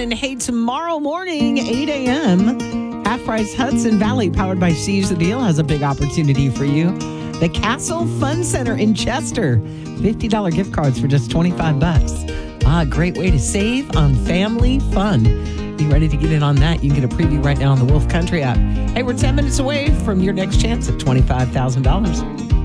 And hey, tomorrow morning, 8 a.m., Half Price Hudson Valley, powered by Seize the Deal, has a big opportunity for you. The Castle Fun Center in Chester. $50 gift cards for just $25. Great way to save on family fun. Be ready to get in on that. You can get a preview right now on the Wolf Country app. Hey, we're 10 minutes away from your next chance at $25,000.